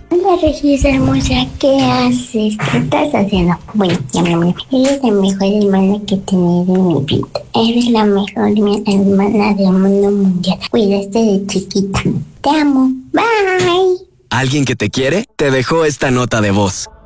Hola, Regis hermosa, ¿qué haces? ¿Qué estás haciendo? Bueno, eres la mejor hermana que he tenido en mi vida. Eres la mejor hermana del mundo mundial. Cuidaste de chiquita. Te amo. Bye. Alguien que te quiere te dejó esta nota de voz.